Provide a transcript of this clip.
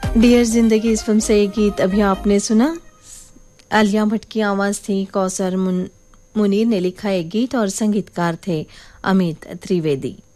Dear जिंदगी इस film से ये गीत अभी आपने सुना। आलिया भट्ट की आवाज थी, कौसर मुनीर ने लिखा एक गीत और संगीतकार थे अमित त्रिवेदी।